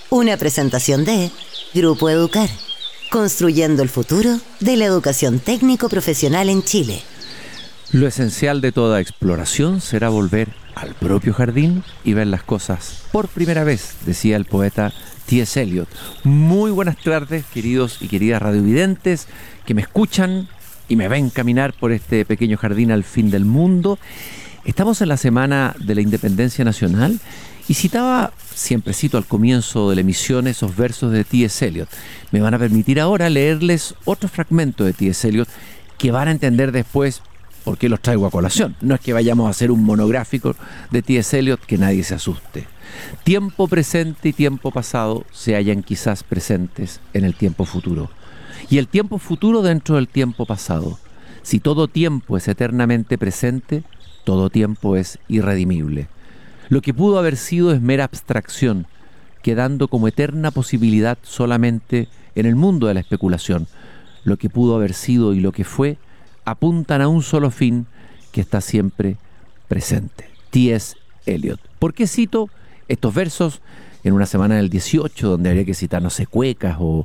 Una presentación de Grupo Educar, construyendo el futuro de la educación técnico-profesional en Chile. Lo esencial de toda exploración será volver al propio jardín y ver las cosas por primera vez, decía el poeta T.S. Eliot. Muy buenas tardes, queridos y queridas radiovidentes que me escuchan y me ven caminar por este pequeño jardín al fin del mundo. Estamos en la Semana de la Independencia Nacional y siempre cito al comienzo de la emisión esos versos de T.S. Eliot. Me van a permitir ahora leerles otro fragmento de T.S. Eliot que van a entender después por qué los traigo a colación. No es que vayamos a hacer un monográfico de T.S. Eliot, que nadie se asuste. Tiempo presente y tiempo pasado se hallan quizás presentes en el tiempo futuro. Y el tiempo futuro dentro del tiempo pasado. Si todo tiempo es eternamente presente, todo tiempo es irredimible. Lo que pudo haber sido es mera abstracción, quedando como eterna posibilidad solamente en el mundo de la especulación. Lo que pudo haber sido y lo que fue apuntan a un solo fin que está siempre presente. T.S. Eliot. ¿Por qué cito estos versos en una semana del 18, donde habría que citar, no sé, cuecas o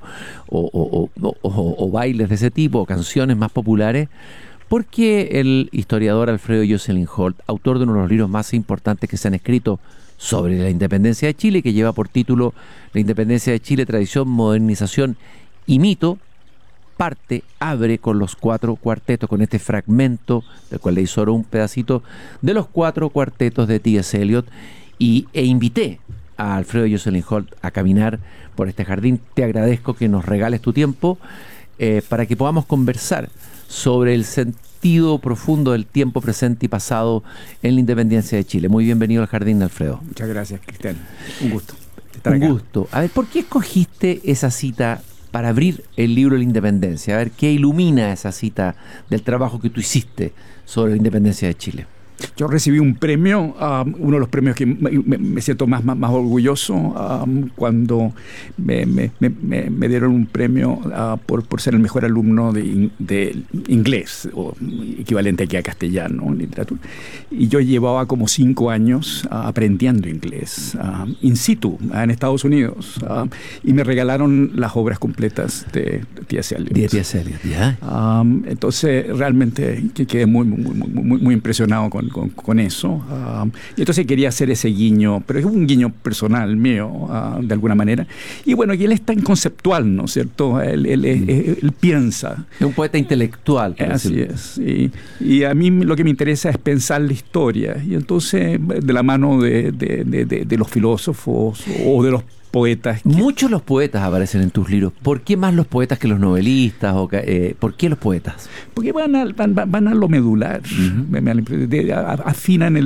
bailes de ese tipo, o canciones más populares? Porque el historiador Alfredo Jocelyn Holt, autor de uno de los libros más importantes que se han escrito sobre la independencia de Chile, que lleva por título La independencia de Chile, tradición, modernización y mito, abre con los 4 cuartetos, con este fragmento, del cual leí solo un pedacito, de los 4 cuartetos de T.S. Eliot, e invité a Alfredo Jocelyn Holt a caminar por este jardín. Te agradezco que nos regales tu tiempo para que podamos conversar sobre el sentido profundo del tiempo presente y pasado en la independencia de Chile. Muy bienvenido al jardín, Alfredo. Muchas gracias, Cristian. Un gusto estar acá. Un gusto. A ver, ¿por qué escogiste esa cita para abrir el libro de la independencia? A ver, ¿qué ilumina esa cita del trabajo que tú hiciste sobre la independencia de Chile? Yo recibí un premio, uno de los premios que me siento más orgulloso, cuando me dieron un premio por ser el mejor alumno de inglés, o equivalente aquí a castellano, literatura. Y yo llevaba como 5 años aprendiendo inglés, in situ, en Estados Unidos, y me regalaron las obras completas de T.S. Eliot. De T.S. Eliot, ¿ya? Entonces, realmente quedé muy impresionado con eso. Y entonces quería hacer ese guiño, pero es un guiño personal mío, de alguna manera. Y bueno, y él es tan conceptual, ¿no es cierto? Él piensa. Es un poeta intelectual. Así es. Y a mí lo que me interesa es pensar la historia. Y entonces, de la mano de los filósofos o de los poetas. Muchos los poetas aparecen en tus libros. ¿Por qué más los poetas que los novelistas? ¿Por qué los poetas? Porque van a lo medular. Afinan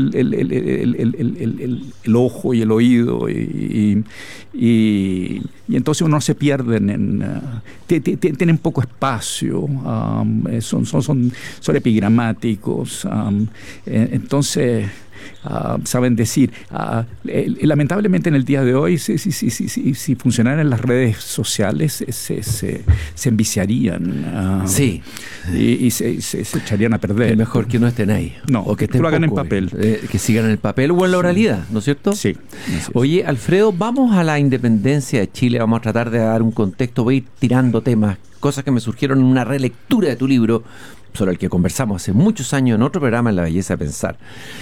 el ojo y el oído y entonces uno se pierden tienen poco espacio, son epigramáticos, entonces saben decir. Lamentablemente en el día de hoy, si funcionaran las redes sociales, se enviciarían. Sí. Y se echarían a perder. Es mejor que no estén ahí. No, o que estén lo hagan en poco, papel. Que sigan en el papel o en la oralidad, ¿no es cierto? Sí. Oye, Alfredo, vamos a la independencia de Chile. Vamos a tratar de dar un contexto. Voy a ir tirando temas, cosas que me surgieron en una relectura de tu libro, sobre el que conversamos hace muchos años en otro programa, en La Belleza de Pensar.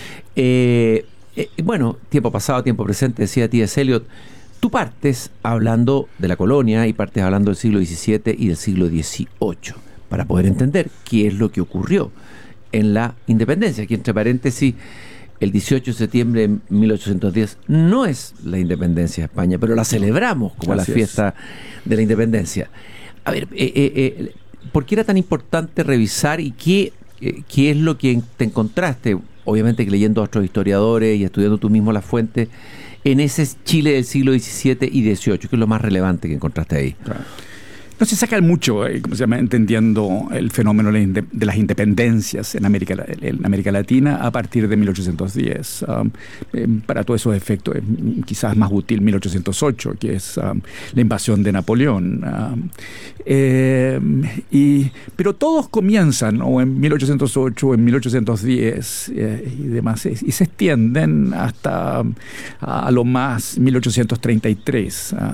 Bueno, tiempo pasado, tiempo presente, decía T.S. Eliot. Tú partes hablando de la colonia y partes hablando del siglo XVII y del siglo XVIII, para poder entender qué es lo que ocurrió en la independencia. Aquí, entre paréntesis, el 18 de septiembre de 1810 no es la independencia de España, pero la celebramos como la fiesta de la independencia. A ver, ¿por qué era tan importante revisar y qué es lo que te encontraste? Obviamente que leyendo a otros historiadores y estudiando tú mismo las fuentes, en ese Chile del siglo XVII y XVIII, ¿qué es lo más relevante que encontraste ahí? Claro. No se saca mucho, entendiendo el fenómeno de las independencias en América Latina a partir de 1810. Para todos esos efectos es quizás más útil 1808, que es la invasión de Napoleón. Pero todos comienzan o en 1808 o en 1810 y demás, y se extienden hasta a lo más 1833.